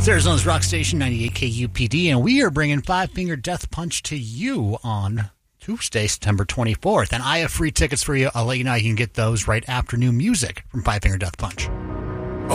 It's Arizona's Rock Station, 98 KUPD, and we are bringing Five Finger Death Punch to you on Tuesday, September 24th. And I have free tickets for you. I'll let you know you can get those right after new music from Five Finger Death Punch.